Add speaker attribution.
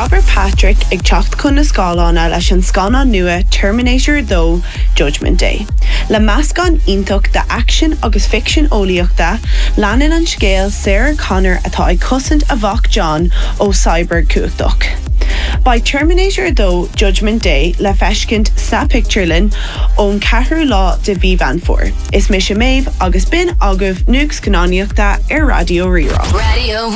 Speaker 1: Robert Patrick ag teacht chun na scálána leis an scána nua Terminator 2 Judgment Day. Le meascán iontocht de action agus fiction óíochta, leanan an scéal Sarah Connor atá ag cosint a bhach John ó Cyborg Cuachdoch. By Terminator 2 Judgment Day le feiscint sa picturelin ón cethú lá de bhí van fór. Is mis maibh agus bin agah nuags cannáíochta ar Radio Rirá.